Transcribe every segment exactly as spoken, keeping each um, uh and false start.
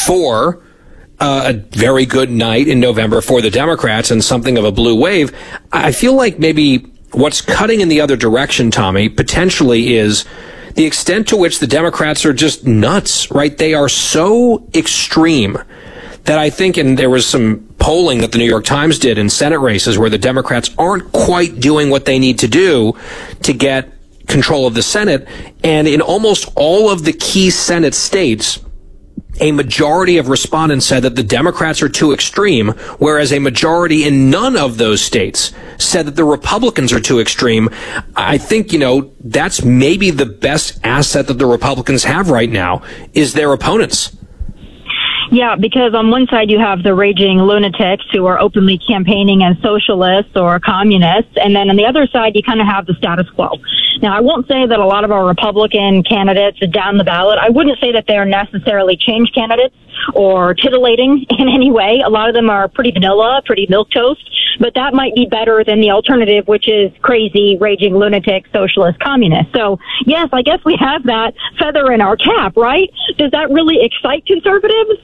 for uh, a very good night in November for the Democrats and something of a blue wave. I feel like maybe what's cutting in the other direction, Tommy, potentially is the extent to which the Democrats are just nuts, right? They are so extreme that I think, and there was some polling that the New York Times did in Senate races where the Democrats aren't quite doing what they need to do to get control of the Senate. And in almost all of the key Senate states, a majority of respondents said that the Democrats are too extreme, whereas a majority in none of those states said that the Republicans are too extreme. I think, you know, that's maybe the best asset that the Republicans have right now is their opponents. Yeah, because on one side you have the raging lunatics who are openly campaigning as socialists or communists, and then on the other side you kind of have the status quo. Now, I won't say that a lot of our Republican candidates are down the ballot. I wouldn't say that they're necessarily change candidates or titillating in any way. A lot of them are pretty vanilla, pretty milquetoast, but that might be better than the alternative, which is crazy, raging lunatic, socialist, communist. So, yes, I guess we have that feather in our cap, right? Does that really excite conservatives?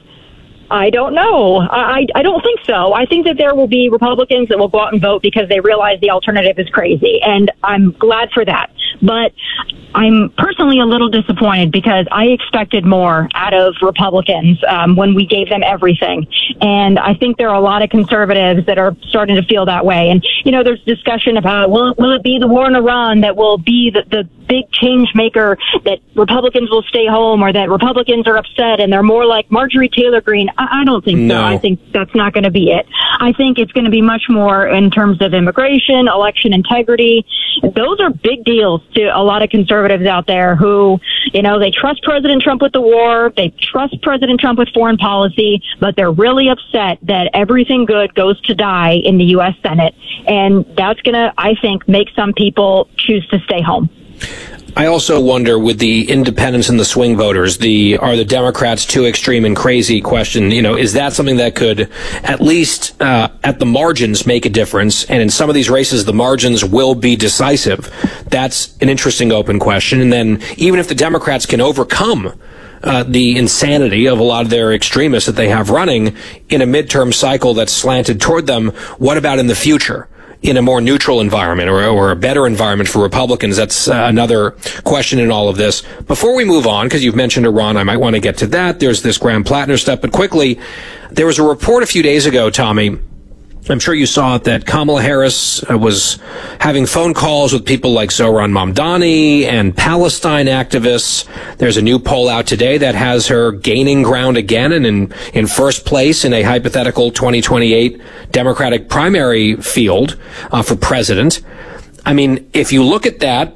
I don't know. I, I don't think so. I think that there will be Republicans that will go out and vote because they realize the alternative is crazy, and I'm glad for that. But I'm personally a little disappointed because I expected more out of Republicans um, when we gave them everything. And I think there are a lot of conservatives that are starting to feel that way. And, you know, there's discussion about, will, will it be the war in Iran that will be the, the big change maker, that Republicans will stay home, or that Republicans are upset and they're more like Marjorie Taylor Greene? I, I don't think no. so. I think that's not going to be it. I think it's going to be much more in terms of immigration, election integrity. Those are big deals to a lot of conservatives out there who, you know, they trust President Trump with the war, they trust President Trump with foreign policy, but they're really upset that everything good goes to die in the U S Senate. And that's going to, I think, make some people choose to stay home. I also wonder, with the independents and the swing voters, the are the Democrats too extreme and crazy question, you know, is that something that could at least uh, at the margins make a difference? And in some of these races, the margins will be decisive. That's an interesting open question. And then even if the Democrats can overcome uh, the insanity of a lot of their extremists that they have running in a midterm cycle that's slanted toward them, what about in the future? In a more neutral environment or, or a better environment for Republicans? That's uh, another question in all of this. Before we move on, because you've mentioned Iran, I might want to get to that. There's this Graham Plattner stuff, but quickly, there was a report a few days ago, Tommy, I'm sure you saw it, that Kamala Harris uh, was having phone calls with people like Zohran Mamdani and Palestine activists. There's a new poll out today that has her gaining ground again and in, in first place in a hypothetical twenty twenty-eight Democratic primary field uh, for president. I mean, if you look at that,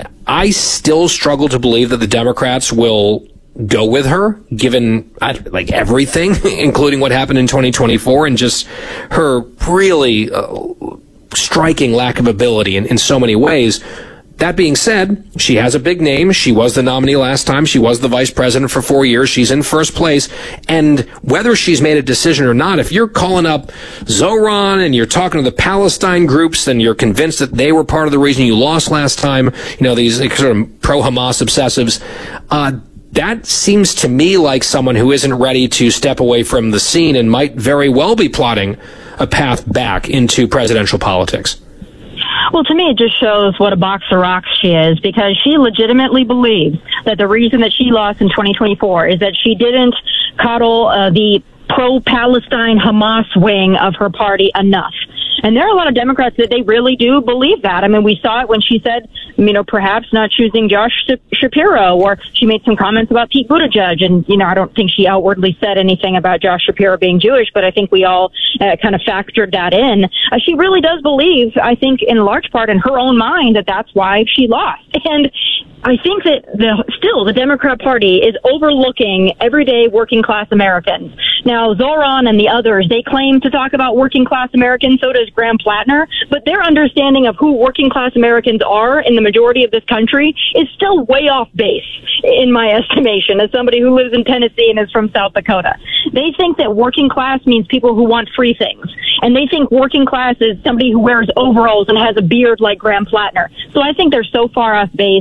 I still struggle to believe that the Democrats will go with her, given like everything, including what happened in twenty twenty-four and just her really uh, striking lack of ability in, in so many ways. That being said, she has a big name. She was the nominee last time. She was the vice president for four years. She's in first place. And whether she's made a decision or not, if you're calling up Zohran and you're talking to the Palestine groups, then you're convinced that they were part of the reason you lost last time, you know, these sort of pro-Hamas obsessives, uh, that seems to me like someone who isn't ready to step away from the scene and might very well be plotting a path back into presidential politics. Well, to me, it just shows what a box of rocks she is, because she legitimately believes that the reason that she lost in twenty twenty-four is that she didn't coddle uh, the pro-Palestine Hamas wing of her party enough. And there are a lot of Democrats that they really do believe that. I mean, we saw it when she said, you know, perhaps not choosing Josh Shapiro, or she made some comments about Pete Buttigieg. And, you know, I don't think she outwardly said anything about Josh Shapiro being Jewish, but I think we all uh, kind of factored that in. Uh, she really does believe, I think, in large part in her own mind, that that's why she lost. And I think that the, still the Democrat Party is overlooking everyday working class Americans. Now, Zohran and the others, they claim to talk about working class Americans, so does Graham Plattner, but their understanding of who working class Americans are in the majority of this country is still way off base, in my estimation, as somebody who lives in Tennessee and is from South Dakota. They think that working class means people who want free things, and they think working class is somebody who wears overalls and has a beard like Graham Plattner. So I think they're so far off base.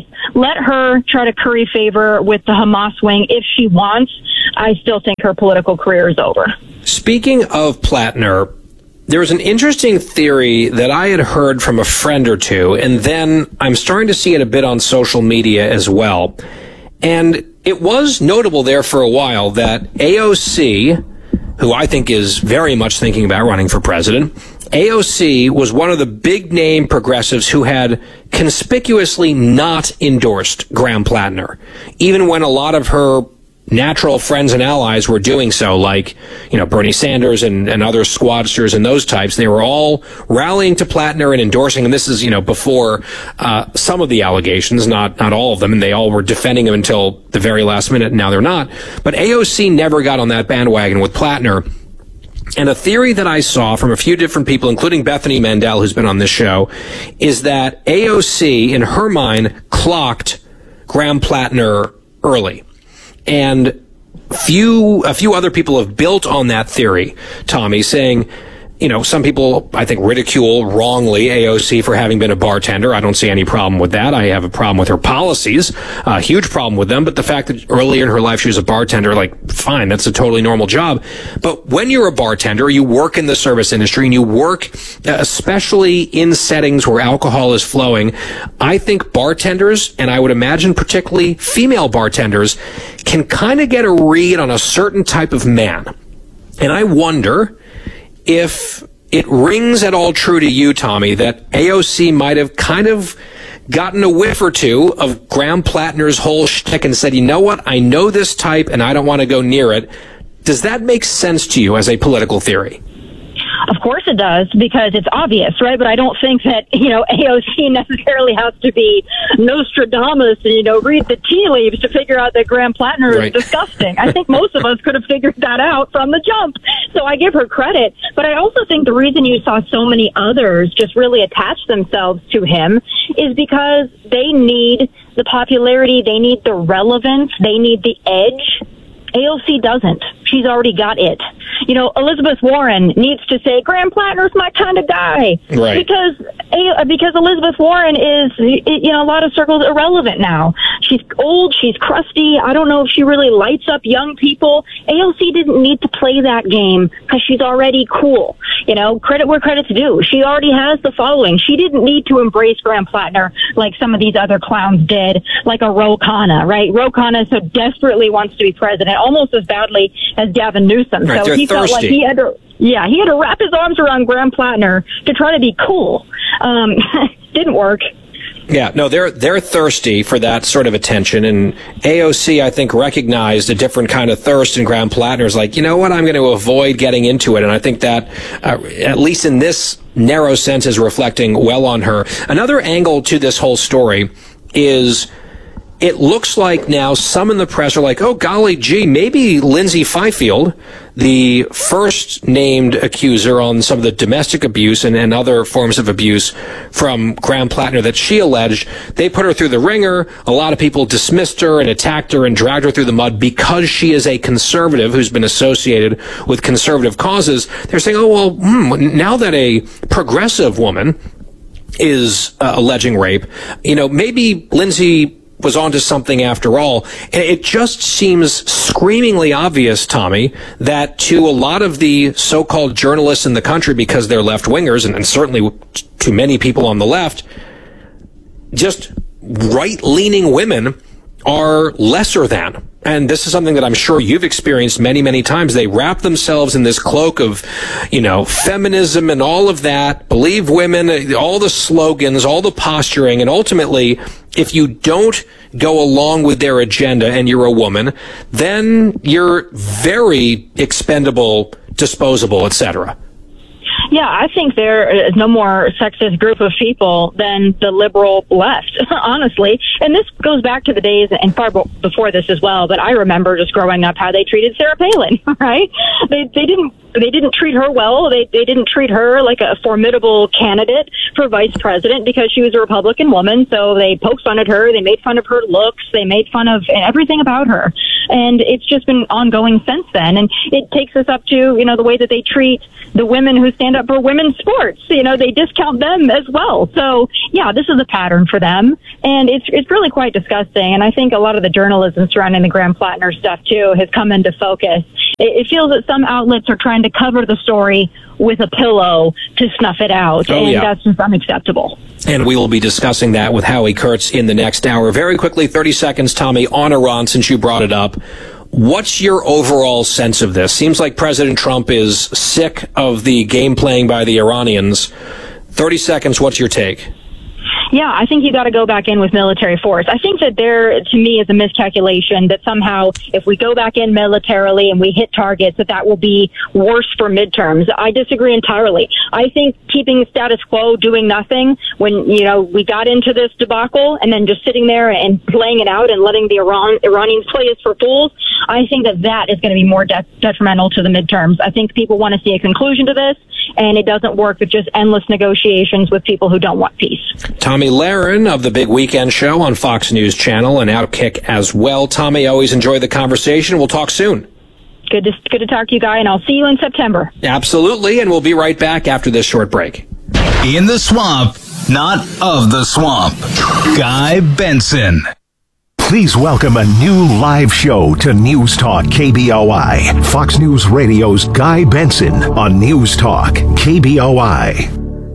let her try to curry favor with the Hamas wing if she wants. I still think her political career is over. Speaking of Plattner, there was an interesting theory that I had heard from a friend or two, and then I'm starting to see it a bit on social media as well. And it was notable there for a while that A O C, who I think is very much thinking about running for president, A O C was one of the big name progressives who had conspicuously not endorsed Graham Plattner, even when a lot of her natural friends and allies were doing so, like, you know, Bernie Sanders and, and other squadsters and those types. They were all rallying to Plattner and endorsing, and this is, you know, before uh, some of the allegations, not not all of them, and they all were defending him until the very last minute, and now they're not. But A O C never got on that bandwagon with Plattner. And a theory that I saw from a few different people, including Bethany Mandel, who's been on this show, is that A O C, in her mind, clocked Graham Plattner early. And few, a few other people have built on that theory, Tommy, saying, you know, some people, I think, ridicule wrongly A O C for having been a bartender. I don't see any problem with that. I have a problem with her policies, a huge problem with them. But the fact that earlier in her life she was a bartender, like, fine, that's a totally normal job. But when you're a bartender, you work in the service industry and you work especially in settings where alcohol is flowing. I think bartenders, and I would imagine particularly female bartenders, can kind of get a read on a certain type of man. And I wonder if it rings at all true to you, Tommy, that A O C might have kind of gotten a whiff or two of Graham Plattner's whole shtick and said, you know what, I know this type and I don't want to go near it. Does that make sense to you as a political theory? Of course it does, because it's obvious, right? But I don't think that, you know, A O C necessarily has to be Nostradamus and, you know, read the tea leaves to figure out that Graham Plattner Right. is disgusting. I think most of us could have figured that out from the jump. So I give her credit. But I also think the reason you saw so many others just really attach themselves to him is because they need the popularity, they need the relevance, they need the edge. A O C doesn't. She's already got it. You know, Elizabeth Warren needs to say, Graham Plattner's my kind of guy. Right. Because, because Elizabeth Warren is, you know, a lot of circles irrelevant now. She's old, she's crusty. I don't know if she really lights up young people. A O C didn't need to play that game because she's already cool. You know, credit where credit's due. She already has the following. She didn't need to embrace Graham Plattner like some of these other clowns did, like a Ro Khanna, right? Ro Khanna so desperately wants to be president, almost as badly as Gavin Newsom. Right, so they're he felt like thirsty. he had to, yeah, he had to wrap his arms around Graham Plattner to try to be cool. Um, didn't work. Yeah, no, they're they're thirsty for that sort of attention, and A O C, I think, recognized a different kind of thirst in Graham Plattner's like, you know what, I'm going to avoid getting into it, and I think that, uh, at least in this narrow sense, is reflecting well on her. Another angle to this whole story is it looks like now some in the press are like, oh, golly gee, maybe Lindsay Fifield, the first named accuser on some of the domestic abuse and, and other forms of abuse from Graham Plattner that she alleged, they put her through the ringer. A lot of people dismissed her and attacked her and dragged her through the mud because she is a conservative who's been associated with conservative causes. They're saying, oh, well, hmm, now that a progressive woman is uh, alleging rape, you know, maybe Lindsay was onto something after all. And it just seems screamingly obvious, Tommy, that to a lot of the so-called journalists in the country, because they're left-wingers, and, and certainly to many people on the left, just right-leaning women are lesser than. And this is something that I'm sure you've experienced many, many times. They wrap themselves in this cloak of, you know, feminism and all of that, believe women, all the slogans, all the posturing, and ultimately, if you don't go along with their agenda and you're a woman, then you're very expendable, disposable, et cetera. Yeah, I think there is no more sexist group of people than the liberal left, honestly. And this goes back to the days, and far before this as well, but I remember just growing up how they treated Sarah Palin, right? They they didn't they didn't treat her well. They they didn't treat her like a formidable candidate for vice president because she was a Republican woman. So they poked fun at her. They made fun of her looks. They made fun of everything about her. And it's just been ongoing since then. And it takes us up to, you know, the way that they treat the women who stand up for women's sports. You know, they discount them as well. So, yeah, this is a pattern for them. And it's it's really quite disgusting. And I think a lot of the journalism surrounding the Graham Plattner stuff, too, has come into focus. It, it feels that some outlets are trying to cover the story with a pillow to snuff it out. Oh, and yeah. that's just unacceptable. And we will be discussing that with Howie Kurtz in the next hour. Very quickly, thirty seconds, Tommy, on Iran, since you brought it up. What's your overall sense of this? Seems like President Trump is sick of the game playing by the Iranians. thirty seconds, what's your take? Yeah, I think you got to go back in with military force. I think that there, to me, is a miscalculation that somehow if we go back in militarily and we hit targets, that that will be worse for midterms. I disagree entirely. I think keeping status quo, doing nothing, when, you know, we got into this debacle and then just sitting there and playing it out and letting the Iran, Iranians play us for fools, I think that that is going to be more de- detrimental to the midterms. I think people want to see a conclusion to this, and it doesn't work with just endless negotiations with people who don't want peace. Tommy Lahren of the Big Weekend Show on Fox News Channel and Outkick as well. Tommy, always enjoy the conversation. We'll talk soon. Good to, good to talk to you, Guy, and I'll see you in September. Absolutely, and we'll be right back after this short break. In the swamp, not of the swamp. Guy Benson. Please welcome a new live show to News Talk K B O I. Fox News Radio's Guy Benson on News Talk K B O I.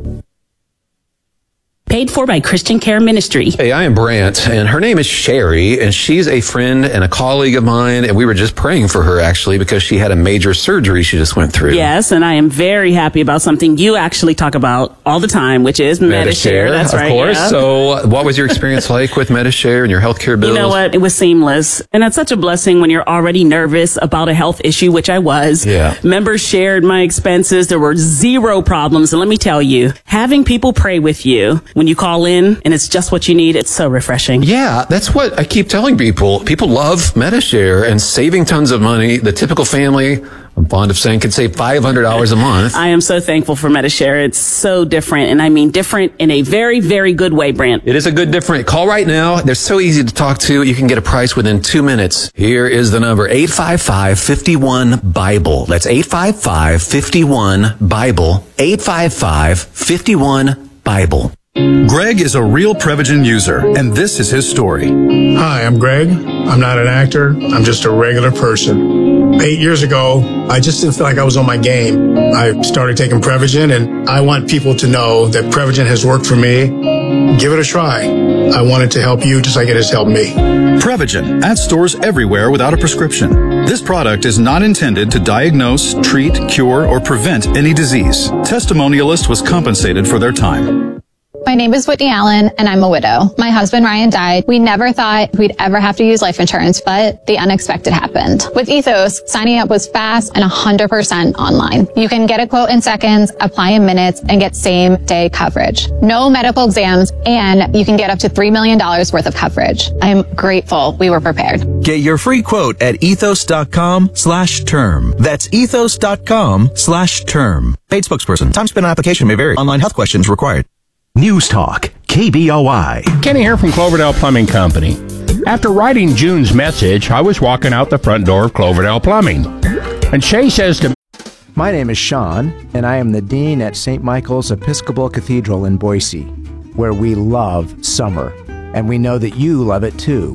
Paid for by Christian Care Ministry. Hey, I am Brant, and her name is Sherry, and she's a friend and a colleague of mine, and we were just praying for her, actually, because she had a major surgery she just went through. Yes, and I am very happy about something you actually talk about all the time, which is Medi-Share. Medi-Share, That's of right. course. Yeah. So what was your experience like with Medi-Share and your healthcare bills? You know what? It was seamless. And it's such a blessing when you're already nervous about a health issue, which I was. Yeah. Members shared my expenses. There were zero problems. And let me tell you, having people pray with you when you call in and it's just what you need, it's so refreshing. Yeah, that's what I keep telling people. People love Medi-Share and saving tons of money. The typical family, I'm fond of saying, can save five hundred dollars a month. I am so thankful for Medi-Share. It's so different. And I mean different in a very, very good way, Brant. It is a good different. Call right now. They're so easy to talk to. You can get a price within two minutes. Here is the number, eight five five, five one, BIBLE. That's eight five five, five one, BIBLE. eight five five, five one, BIBLE. Greg is a real Prevagen user, and this is his story. Hi, I'm Greg. I'm not an actor. I'm just a regular person. Eight years ago, I just didn't feel like I was on my game. I started taking Prevagen, and I want people to know that Prevagen has worked for me. Give it a try. I want it to help you just like it has helped me. Prevagen, at stores everywhere without a prescription. This product is not intended to diagnose, treat, cure, or prevent any disease. Testimonialist was compensated for their time. My name is Whitney Allen, and I'm a widow. My husband, Ryan, died. We never thought we'd ever have to use life insurance, but the unexpected happened. With Ethos, signing up was fast and one hundred percent online. You can get a quote in seconds, apply in minutes, and get same-day coverage. No medical exams, and you can get up to three million dollars worth of coverage. I'm grateful we were prepared. Get your free quote at ethos.com slash term. That's ethos.com slash term. Paid spokesperson. Time spent on application may vary. Online health questions required. News Talk K B O I. Kenny here from Cloverdale Plumbing Company. After writing June's message, I was walking out the front door of Cloverdale Plumbing. And Shay says to me, my name is Sean, and I am the Dean at Saint Michael's Episcopal Cathedral in Boise, where we love summer, and we know that you love it too.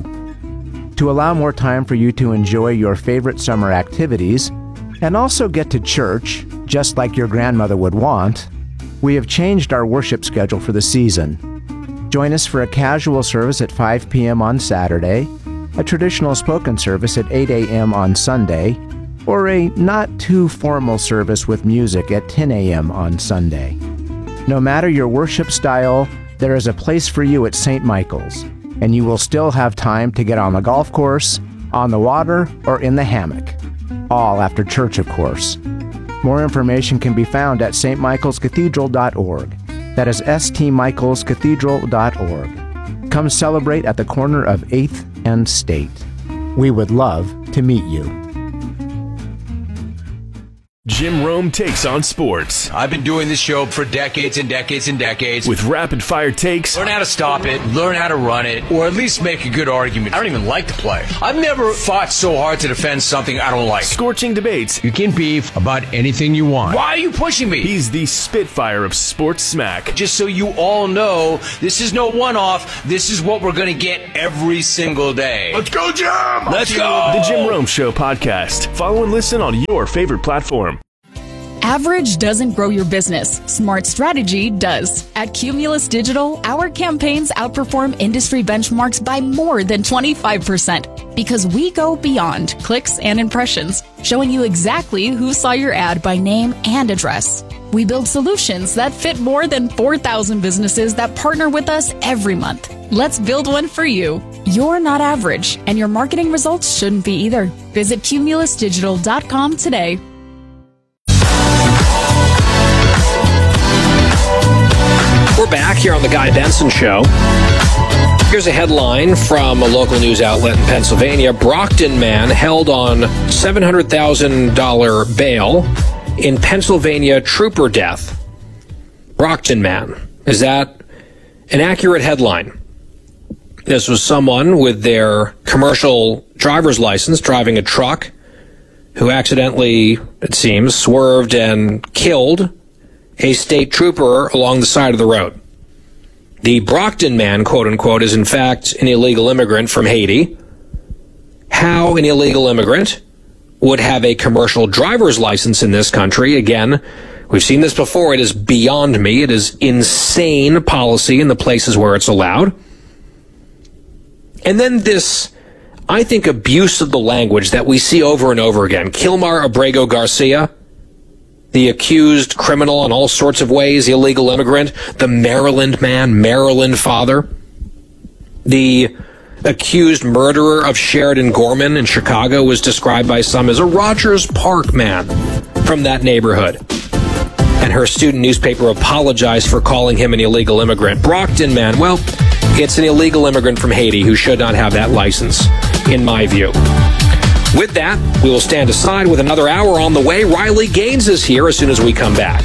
To allow more time for you to enjoy your favorite summer activities, and also get to church, just like your grandmother would want, we have changed our worship schedule for the season. Join us for a casual service at five p.m. on Saturday, a traditional spoken service at eight a.m. on Sunday, or a not-too-formal service with music at ten a.m. on Sunday. No matter your worship style, there is a place for you at Saint Michael's, and you will still have time to get on the golf course, on the water, or in the hammock. All after church, of course. More information can be found at s t michaels cathedral dot org. That is s t michaels cathedral dot org. Come celebrate at the corner of eighth and State. We would love to meet you. Jim Rome takes on sports. I've been doing this show for decades and decades and decades. With rapid-fire takes. Learn how to stop it, learn how to run it, or at least make a good argument. I don't even like the play. I've never fought so hard to defend something I don't like. Scorching debates. You can beef about anything you want. Why are you pushing me? He's the Spitfire of sports smack. Just so you all know, this is no one-off. This is what we're going to get every single day. Let's go, Jim! Let's go! The Jim Rome Show podcast. Follow and listen on your favorite platform. Average doesn't grow your business. Smart strategy does. At Cumulus Digital, our campaigns outperform industry benchmarks by more than twenty-five percent because we go beyond clicks and impressions, showing you exactly who saw your ad by name and address. We build solutions that fit more than four thousand businesses that partner with us every month. Let's build one for you. You're not average, and your marketing results shouldn't be either. Visit cumulus digital dot com today. We're back here on the Guy Benson Show. Here's a headline from a local news outlet in Pennsylvania. Brockton man held on seven hundred thousand dollars bail in Pennsylvania trooper death. Brockton man. Is that an accurate headline? This was someone with their commercial driver's license driving a truck who accidentally, it seems, swerved and killed a state trooper along the side of the road. The Brockton man, quote unquote, is in fact an illegal immigrant from Haiti. How an illegal immigrant would have a commercial driver's license in this country, again, we've seen this before, it is beyond me. It is insane policy in the places where it's allowed. And then this, I think, abuse of the language that we see over and over again. Kilmar Abrego Garcia, the accused criminal in all sorts of ways, the illegal immigrant, the Maryland man, Maryland father, the accused murderer of Sheridan Gorman in Chicago was described by some as a Rogers Park man from that neighborhood. And her student newspaper apologized for calling him an illegal immigrant. Brockton man, well, it's an illegal immigrant from Haiti who should not have that license, in my view. With that, we will stand aside with another hour on the way. Riley Gaines is here as soon as we come back.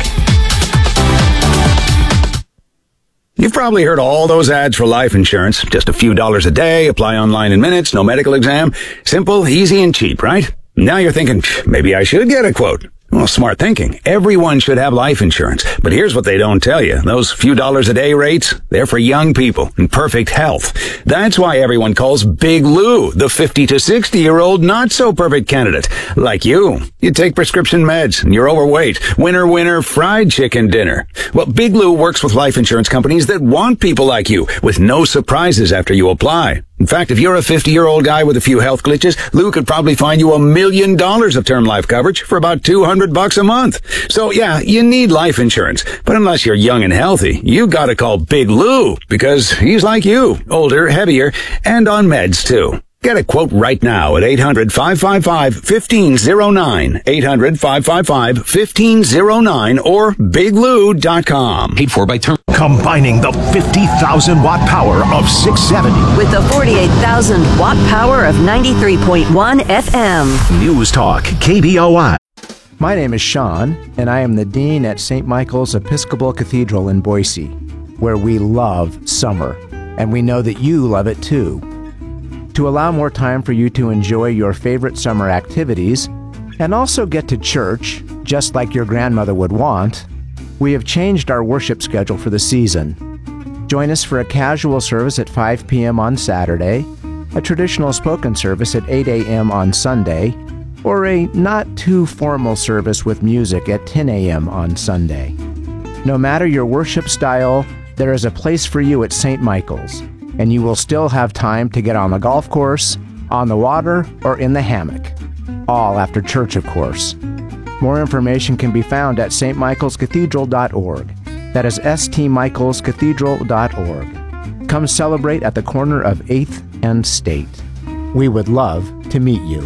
You've probably heard all those ads for life insurance. Just a few dollars a day, apply online in minutes, no medical exam. Simple, easy, and cheap, right? Now you're thinking, maybe I should get a quote. Well, smart thinking. Everyone should have life insurance. But here's what they don't tell you. Those few dollars a day rates, they're for young people in perfect health. That's why everyone calls Big Lou the fifty to sixty year old not so perfect candidate. Like you. You take prescription meds and you're overweight. Winner, winner, fried chicken dinner. Well, Big Lou works with life insurance companies that want people like you with no surprises after you apply. In fact, if you're a fifty-year-old guy with a few health glitches, Lou could probably find you a million dollars of term life coverage for about two hundred bucks a month. So yeah, you need life insurance. But unless you're young and healthy, you gotta call Big Lou because he's like you, older, heavier, and on meds too. Get a quote right now at eight hundred, five five five, one five zero nine, eight hundred, five five five, one five zero nine or big lou dot com. Paid for by term. Combining the fifty thousand watt power of six seventy with the forty-eight thousand watt power of ninety-three point one F M. News Talk, K B O I. My name is Sean, and I am the Dean at Saint Michael's Episcopal Cathedral in Boise, where we love summer, and we know that you love it too. To allow more time for you to enjoy your favorite summer activities and also get to church, just like your grandmother would want, we have changed our worship schedule for the season. Join us for a casual service at five p.m. on Saturday, a traditional spoken service at eight a.m. on Sunday, or a not-too-formal service with music at ten a.m. on Sunday. No matter your worship style, there is a place for you at Saint Michael's, and you will still have time to get on the golf course, on the water, or in the hammock. All after church, of course. More information can be found at s t michaels cathedral dot org. That is s t michaels cathedral dot org. Come celebrate at the corner of eighth and State. We would love to meet you.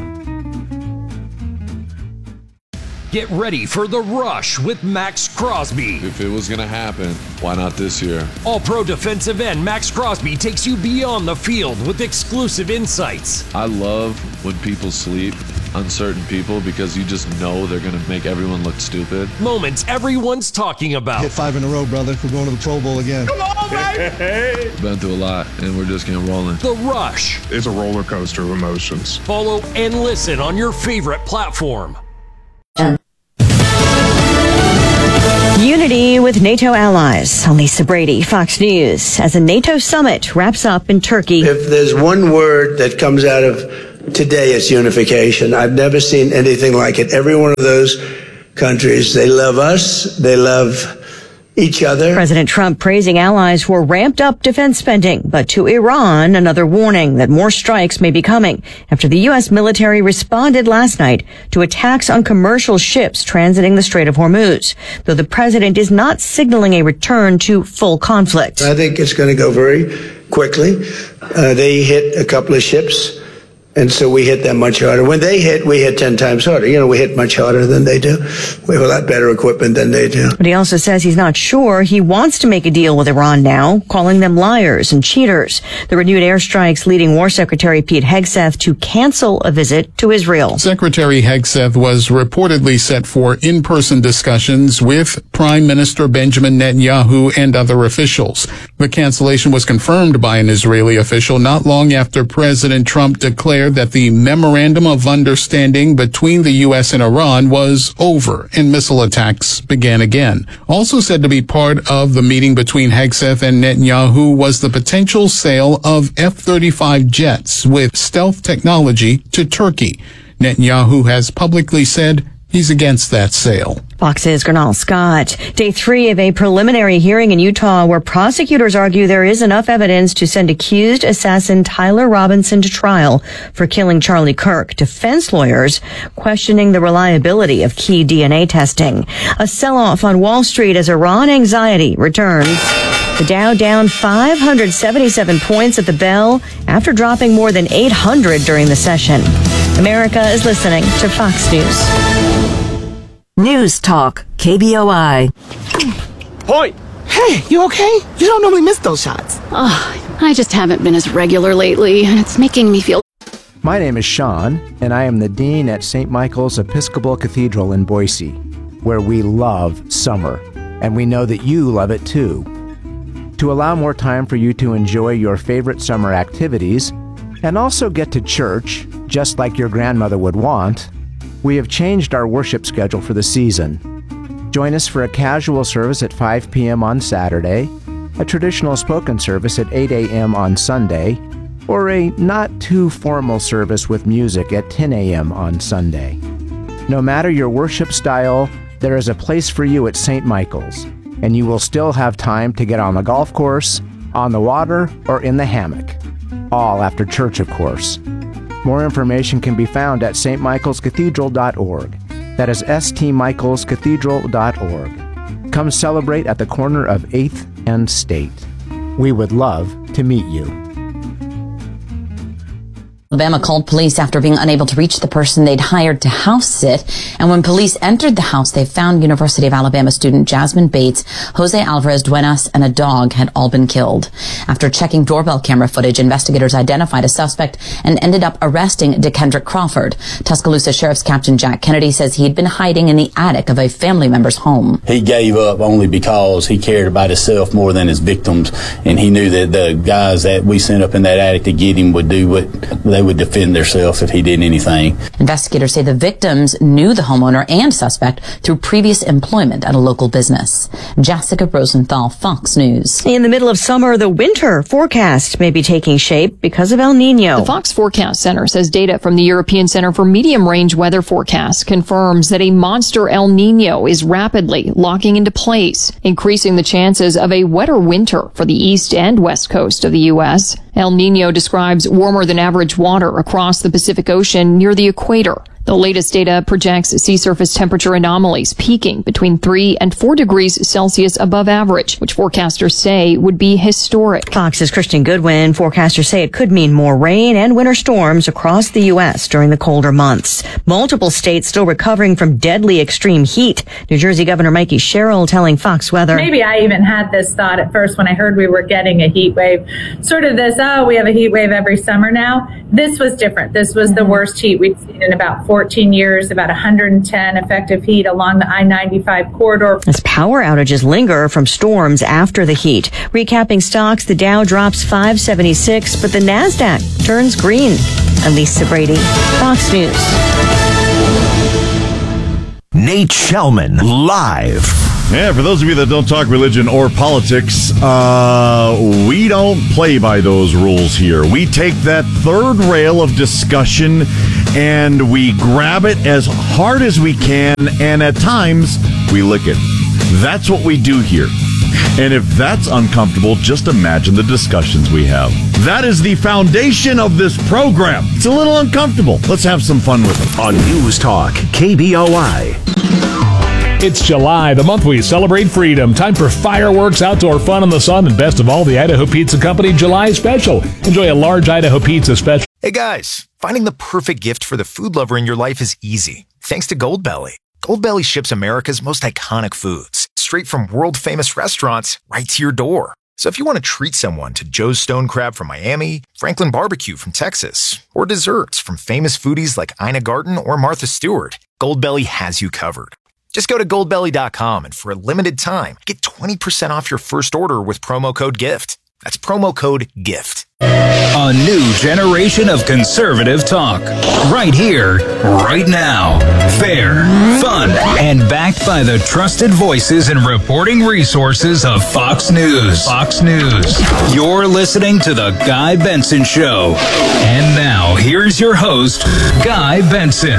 Get ready for The Rush with Max Crosby. If it was going to happen, why not this year? All-Pro defensive end Max Crosby takes you beyond the field with exclusive insights. I love when people sleep uncertain people because you just know they're going to make everyone look stupid. Moments everyone's talking about. Hit five in a row, brother. We're going to the Pro Bowl again. Come on, baby! Been through a lot, and we're just getting rolling. The Rush. It's a roller coaster of emotions. Follow and listen on your favorite platform. Unity with NATO allies. I'm Lisa Brady, Fox News. As a NATO summit wraps up in Turkey. If there's one word that comes out of today, it's unification. I've never seen anything like it. Every one of those countries, they love us. They love each other. President Trump praising allies for ramped up defense spending, but to Iran, another warning that more strikes may be coming after the U S military responded last night to attacks on commercial ships transiting the Strait of Hormuz, though the president is not signaling a return to full conflict. I think it's going to go very quickly. Uh, they hit a couple of ships, and so we hit them much harder. When they hit, we hit ten times harder. You know, we hit much harder than they do. We have a lot better equipment than they do. But he also says he's not sure he wants to make a deal with Iran now, calling them liars and cheaters. The renewed airstrikes leading War Secretary Pete Hegseth to cancel a visit to Israel. Secretary Hegseth was reportedly set for in-person discussions with Prime Minister Benjamin Netanyahu and other officials. The cancellation was confirmed by an Israeli official not long after President Trump declared that the memorandum of understanding between the U S and Iran was over and missile attacks began again. Also said to be part of the meeting between Hegseth and Netanyahu was the potential sale of F thirty-five jets with stealth technology to Turkey. Netanyahu has publicly said he's against that sale. Fox's Gernal Scott. Day three of a preliminary hearing in Utah where prosecutors argue there is enough evidence to send accused assassin Tyler Robinson to trial for killing Charlie Kirk. Defense lawyers questioning the reliability of key D N A testing. A sell-off on Wall Street as Iran anxiety returns. The Dow down five hundred seventy-seven points at the bell after dropping more than eight hundred during the session. America is listening to Fox News. News Talk, K B O I. Point! Hey, you okay? You don't normally miss those shots. Oh, I just haven't been as regular lately, and it's making me feel... My name is Sean, and I am the Dean at Saint Michael's Episcopal Cathedral in Boise, where we love summer, and we know that you love it too. To allow more time for you to enjoy your favorite summer activities, and also get to church, just like your grandmother would want, we have changed our worship schedule for the season. Join us for a casual service at five p.m. on Saturday, a traditional spoken service at eight a.m. on Sunday, or a not-too-formal service with music at ten a.m. on Sunday. No matter your worship style, there is a place for you at Saint Michael's, and you will still have time to get on the golf course, on the water, or in the hammock. All after church, of course. More information can be found at s t michaels cathedral dot org. That is s t michaels cathedral dot org. Come celebrate at the corner of eighth and State. We would love to meet you. Alabama called police after being unable to reach the person they'd hired to house sit. And when police entered the house, they found University of Alabama student Jasmine Bates, Jose Alvarez Duenas, and a dog had all been killed. After checking doorbell camera footage, investigators identified a suspect and ended up arresting DeKendrick Crawford. Tuscaloosa Sheriff's Captain Jack Kennedy says he'd been hiding in the attic of a family member's home. He gave up only because he cared about himself more than his victims, and he knew that the guys that we sent up in that attic to get him would do what they would defend themselves if he did anything. Investigators say the victims knew the homeowner and suspect through previous employment at a local business. Jessica Rosenthal, Fox News. In the middle of summer, the winter forecast may be taking shape because of El Nino. The Fox Forecast Center says data from the European Center for Medium Range Weather Forecasts confirms that a monster El Nino is rapidly locking into place, increasing the chances of a wetter winter for the east and west coast of the U S. El Nino describes warmer than average water across the Pacific Ocean near the equator. The latest data projects sea surface temperature anomalies peaking between three and four degrees Celsius above average, which forecasters say would be historic. Fox's Christian Goodwin. Forecasters say it could mean more rain and winter storms across the U S during the colder months. Multiple states still recovering from deadly extreme heat. New Jersey Governor Mikey Sherrill telling Fox Weather. Maybe I even had this thought at first when I heard we were getting a heat wave. Sort of this, oh, we have a heat wave every summer now. This was different. This was the worst heat we've seen in about four fourteen years, about one hundred ten effective heat along the I ninety-five corridor. As power outages linger from storms after the heat. Recapping stocks, the Dow drops five seventy-six, but the NASDAQ turns green. Elisa Brady, Fox News. Nate Shellman, live. Yeah, for those of you that don't talk religion or politics, uh, we don't play by those rules here. We take that third rail of discussion and we grab it as hard as we can, and at times we lick it. That's what we do here. And if that's uncomfortable, just imagine the discussions we have. That is the foundation of this program. It's a little uncomfortable. Let's have some fun with it. On News Talk, K B O I. It's July, the month we celebrate freedom. Time for fireworks, outdoor fun in the sun, and best of all, the Idaho Pizza Company July Special. Enjoy a large Idaho Pizza Special. Hey guys, finding the perfect gift for the food lover in your life is easy, thanks to Goldbelly. Goldbelly ships America's most iconic foods, straight from world-famous restaurants right to your door. So if you want to treat someone to Joe's Stone Crab from Miami, Franklin Barbecue from Texas, or desserts from famous foodies like Ina Garten or Martha Stewart, Goldbelly has you covered. Just go to goldbelly dot com and for a limited time, get twenty percent off your first order with promo code GIFT. That's promo code GIFT. A new generation of conservative talk. Right here, right now. Fair, fun, and backed by the trusted voices and reporting resources of Fox News. Fox News. You're listening to The Guy Benson Show. And now, here's your host, Guy Benson.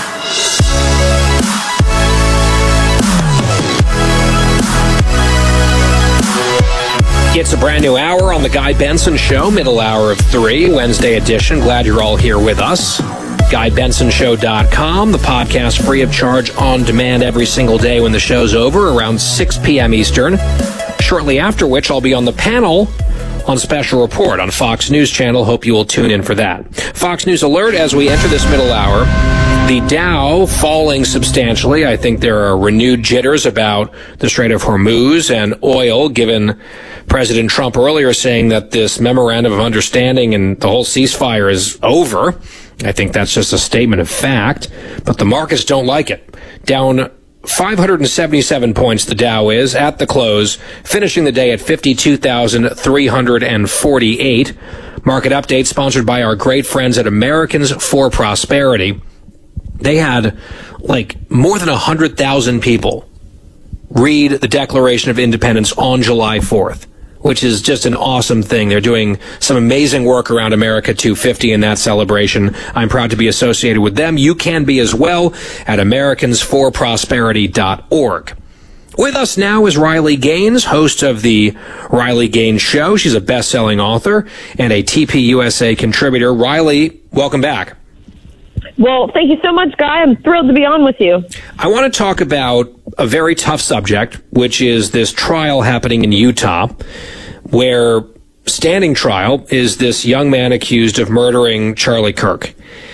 It's a brand new hour on the Guy Benson Show, middle hour of three, Wednesday edition. Glad you're all here with us. guy benson show dot com, the podcast free of charge on demand every single day when the show's over, around six p.m. Eastern. Shortly after which I'll be on the panel on Special Report on Fox News Channel. Hope you will tune in for that. Fox News alert as we enter this middle hour. The Dow falling substantially. I think there are renewed jitters about the Strait of Hormuz and oil, given President Trump earlier saying that this memorandum of understanding and the whole ceasefire is over. I think that's just a statement of fact, but the markets don't like it. Down five hundred seventy-seven points the Dow is at the close, finishing the day at fifty-two thousand three hundred forty-eight. Market update sponsored by our great friends at Americans for Prosperity. They had like more than one hundred thousand people read the Declaration of Independence on July fourth, which is just an awesome thing. They're doing some amazing work around America two fifty in that celebration. I'm proud to be associated with them. You can be as well at americans for prosperity dot org. With us now is Riley Gaines, host of the Riley Gaines Show. She's a best-selling author and a T P U S A contributor. Riley, welcome back. Well, thank you so much, Guy. I'm thrilled to be on with you. I want to talk about a very tough subject, which is this trial happening in Utah, where standing trial is this young man accused of murdering Charlie Kirk.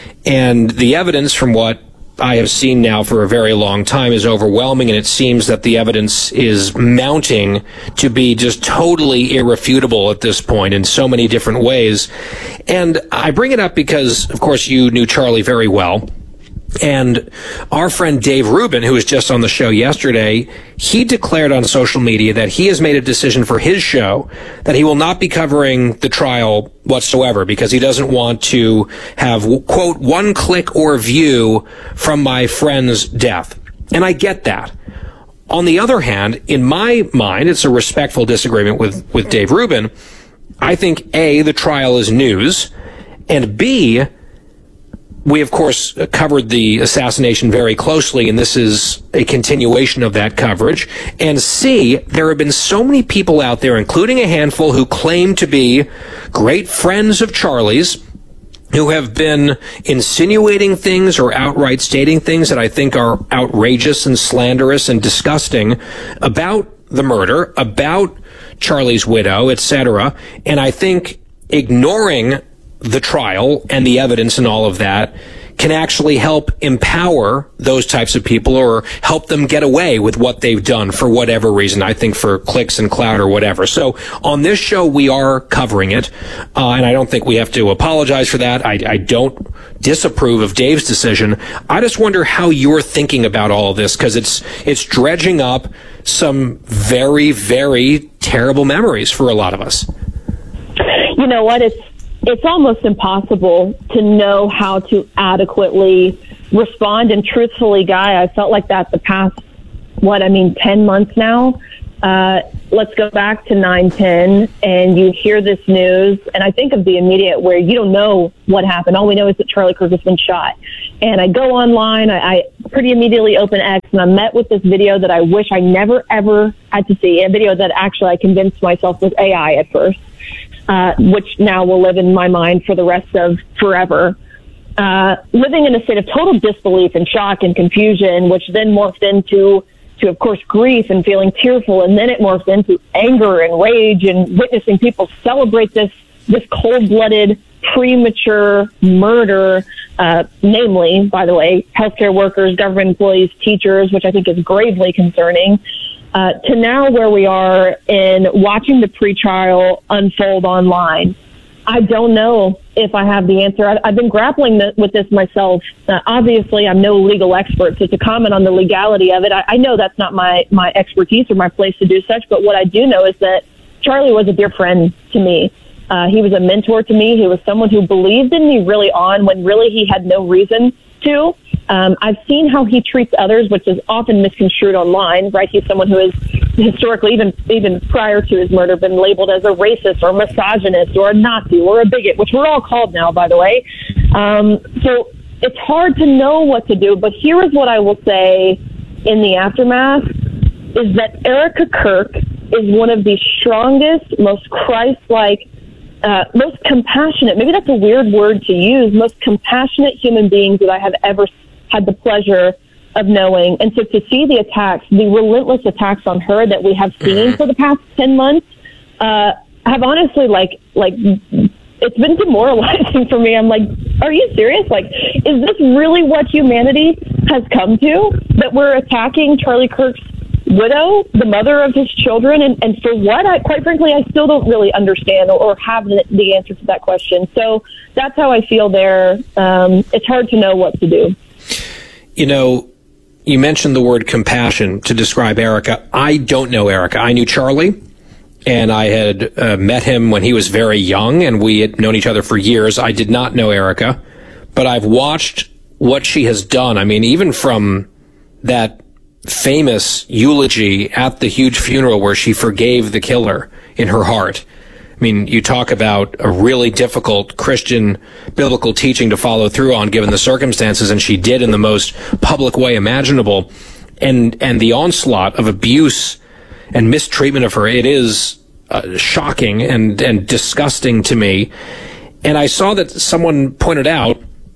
And the evidence, from what I have seen now for a very long time, is overwhelming, and it seems that the evidence is mounting to be just totally irrefutable at this point in so many different ways. And I bring it up because, of course, you knew Charlie very well. And our friend Dave Rubin, who was just on the show yesterday, he declared on social media that he has made a decision for his show that he will not be covering the trial whatsoever because he doesn't want to have, quote, one click or view from my friend's death. And I get that. On the other hand, in my mind, it's a respectful disagreement with, with Dave Rubin. I think, A, the trial is news, and B, we, of course, covered the assassination very closely, and this is a continuation of that coverage. And C, there have been so many people out there, including a handful who claim to be great friends of Charlie's, who have been insinuating things or outright stating things that I think are outrageous and slanderous and disgusting about the murder, about Charlie's widow, et cetera. And I think ignoring the trial and the evidence and all of that can actually help empower those types of people or help them get away with what they've done for whatever reason. I think for clicks and clout or whatever. So on this show, we are covering it. Uh, and I don't think we have to apologize for that. I, I don't disapprove of Dave's decision. I just wonder how you're thinking about all of this, because it's, it's dredging up some very, very terrible memories for a lot of us. You know what? It's, It's almost impossible to know how to adequately respond. And truthfully, Guy, I felt like that the past, what, I mean, ten months now. Uh, let's go back to nine ten, and you hear this news, and I think of the immediate where you don't know what happened. All we know is that Charlie Kirk has been shot. And I go online, I, I pretty immediately open X, and I'm met with this video that I wish I never, ever had to see, a video that actually I convinced myself was A I at first. Uh, which now will live in my mind for the rest of forever. Uh, living in a state of total disbelief and shock and confusion, which then morphed into, to of course, grief and feeling tearful, and then it morphed into anger and rage and witnessing people celebrate this this cold-blooded, premature murder, uh, namely, by the way, healthcare workers, government employees, teachers, which I think is gravely concerning. Uh, to now where we are in watching the pretrial unfold online. I don't know if I have the answer. I've, I've been grappling th- with this myself. Uh, obviously, I'm no legal expert, so to comment on the legality of it, I, I know that's not my, my expertise or my place to do such, but what I do know is that Charlie was a dear friend to me. Uh, he was a mentor to me. He was someone who believed in me really on when really he had no reason to. Um, I've seen how he treats others, which is often misconstrued online, right? He's someone who has historically, even even prior to his murder, been labeled as a racist or misogynist or a Nazi or a bigot, which we're all called now, by the way. Um, so it's hard to know what to do, but here is what I will say in the aftermath, is that Erica Kirk is one of the strongest, most Christ-like, uh, most compassionate, maybe that's a weird word to use, most compassionate human beings that I have ever had the pleasure of knowing. And so to see the attacks, the relentless attacks on her that we have seen for the past ten months, uh, have honestly, like, like, it's been demoralizing for me. I'm like, are you serious? Like, is this really what humanity has come to? That we're attacking Charlie Kirk's widow, the mother of his children, and, and for what? I, quite frankly, I still don't really understand or, or have the, the answer to that question. So that's how I feel there. Um, it's hard to know what to do. You know, you mentioned the word compassion to describe Erica. I don't know Erica. I knew Charlie, and I had uh, met him when he was very young, and we had known each other for years. I did not know Erica, but I've watched what she has done. I mean, even from that famous eulogy at the huge funeral where she forgave the killer in her heart. I mean, you talk about a really difficult Christian biblical teaching to follow through on given the circumstances, and she did in the most public way imaginable. And, and the onslaught of abuse and mistreatment of her, it is uh, shocking and, and disgusting to me. And I saw that someone pointed out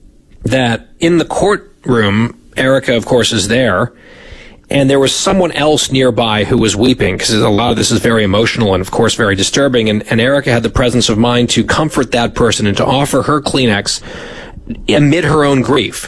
that in the courtroom, Erica, of course, is there, and there was someone else nearby who was weeping, because a lot of this is very emotional and, of course, very disturbing. And, and Erica had the presence of mind to comfort that person and to offer her Kleenex amid her own grief.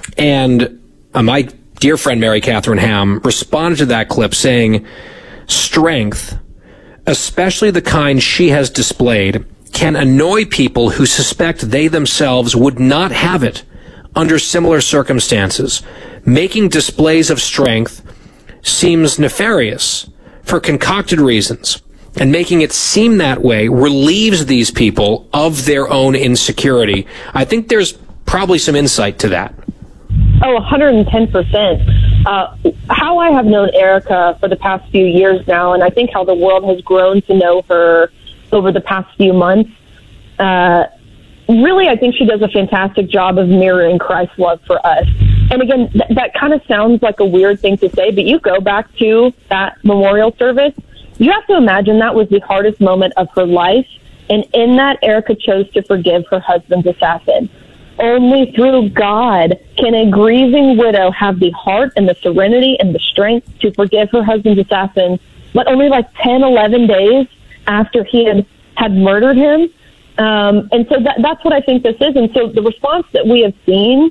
And uh, my dear friend Mary Catherine Ham responded to that clip saying, strength, especially the kind she has displayed, can annoy people who suspect they themselves would not have it under similar circumstances. Making displays of strength seems nefarious for concocted reasons, and making it seem that way relieves these people of their own insecurity. I think there's probably some insight to that. Oh, one hundred ten percent. Uh, how I have known Erica for the past few years now, and I think how the world has grown to know her over the past few months, uh, really, I think she does a fantastic job of mirroring Christ's love for us. And again, th- that kind of sounds like a weird thing to say, but you go back to that memorial service, you have to imagine that was the hardest moment of her life. And in that, Erica chose to forgive her husband's assassin. Only through God can a grieving widow have the heart and the serenity and the strength to forgive her husband's assassin, but only like ten, eleven days after he had, had murdered him. Um, and so that, that's what I think this is. And so the response that we have seen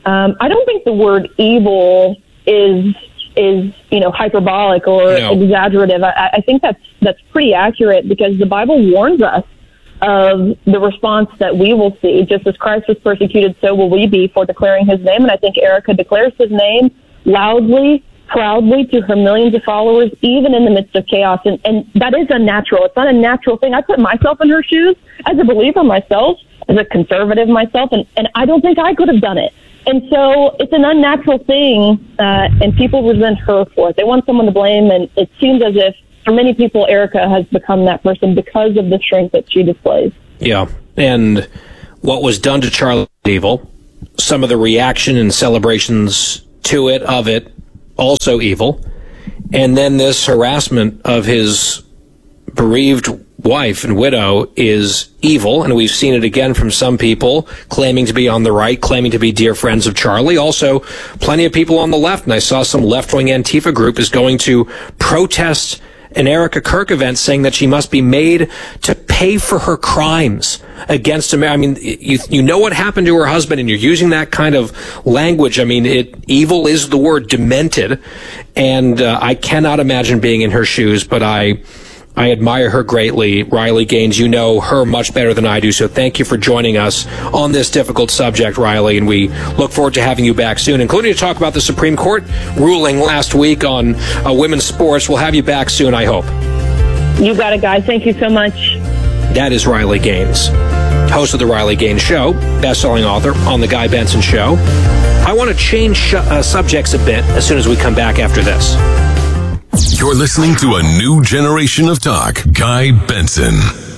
Um, I don't think the word evil is is you know hyperbolic or no. exaggerative. I, I think that's that's pretty accurate, because the Bible warns us of the response that we will see. Just as Christ was persecuted, so will we be for declaring his name. And I think Erica declares his name loudly, proudly to her millions of followers, even in the midst of chaos. And, and that is unnatural. It's not a natural thing. I put myself in her shoes as a believer myself, as a conservative myself, and, and I don't think I could have done it. And so it's an unnatural thing, uh, and people resent her for it. They want someone to blame, and it seems as if for many people, Erica has become that person because of the strength that she displays. Yeah, and what was done to Charlie evil, some of the reaction and celebrations to it, of it, also evil, and then this harassment of his bereaved wife and widow is evil, and we've seen it again from some people claiming to be on the right, claiming to be dear friends of Charlie. Also, plenty of people on the left, and I saw some left-wing Antifa group is going to protest an Erica Kirk event, saying that she must be made to pay for her crimes against America. I mean, you you know what happened to her husband, and you're using that kind of language. I mean, it evil is the word, demented, and uh, I cannot imagine being in her shoes, but I I admire her greatly. Riley Gaines, you know her much better than I do, so thank you for joining us on this difficult subject, Riley, and we look forward to having you back soon, including to talk about the Supreme Court ruling last week on uh, women's sports. We'll have you back soon, I hope. You got it, guys. Thank you so much. That is Riley Gaines, host of The Riley Gaines Show, best-selling author on The Guy Benson Show. I want to change sh- uh, subjects a bit as soon as we come back after this. You're listening to a new generation of talk. Guy Benson.